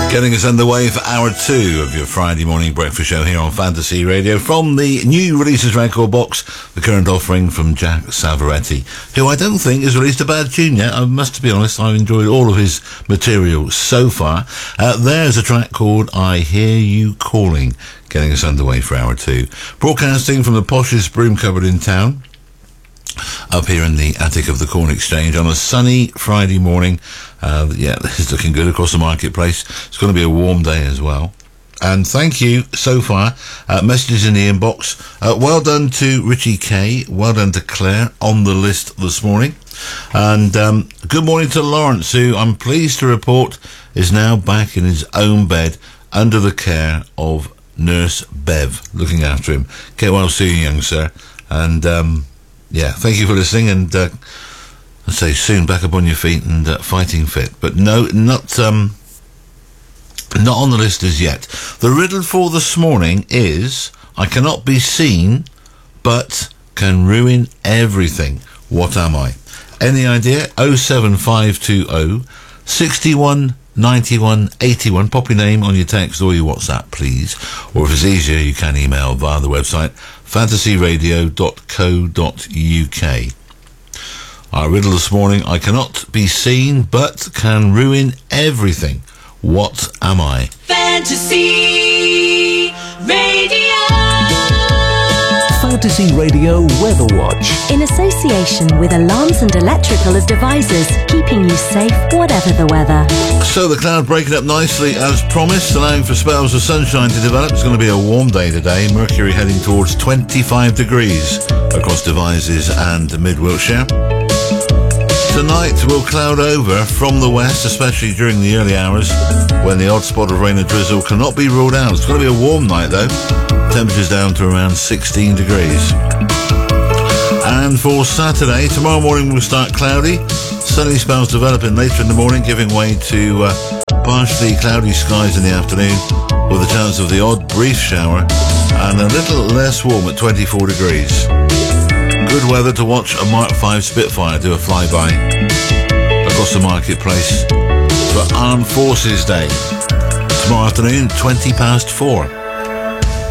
Getting us underway for hour 2 of your Friday morning breakfast show here on Fantasy Radio. From the new releases record box, the current offering from Jack Savoretti, who I don't think has released a bad tune yet. I must be honest, I've enjoyed all of his material so far. There's a track called I Hear You Calling, getting us underway for hour 2. Broadcasting from the poshest broom cupboard in town, up here in the attic of the Corn Exchange on a sunny Friday morning. This is looking good across the marketplace. It's going to be a warm day as well. And thank you so far. Messages in the inbox. Well done to Richie K. Well done to Claire on the list this morning. And good morning to Lawrence, who I'm pleased to report is now back in his own bed under the care of Nurse Bev, looking after him. Get well soon, young sir. And thank you for listening, and I'd say soon back up on your feet and fighting fit. But no, not on the list as yet. The riddle for this morning is, I cannot be seen, but can ruin everything. What am I? Any idea? 07520 61 91 81. Pop your name on your text or your WhatsApp, please. Or if it's easier, you can email via the website fantasyradio.co.uk. Our riddle this morning, I cannot be seen but can ruin everything. What am I? Fantasy Radio. Fantasy Radio Weather Watch. In association with Alarms and Electrical Devices, keeping you safe whatever the weather. So the cloud breaking up nicely as promised, allowing for spells of sunshine to develop. It's going to be a warm day today. Mercury heading towards 25 degrees across Devizes and mid-Wiltshire. Tonight will cloud over from the west, especially during the early hours when the odd spot of rain or drizzle cannot be ruled out. It's going to be a warm night though. Temperatures down to around 16 degrees. And for Saturday, tomorrow morning will start cloudy. Sunny spells developing later in the morning, giving way to partially cloudy skies in the afternoon with a chance of the odd brief shower, and a little less warm at 24 degrees. Good weather to watch a Mark 5 Spitfire do a flyby across the marketplace for Armed Forces Day. Tomorrow afternoon, 4:20.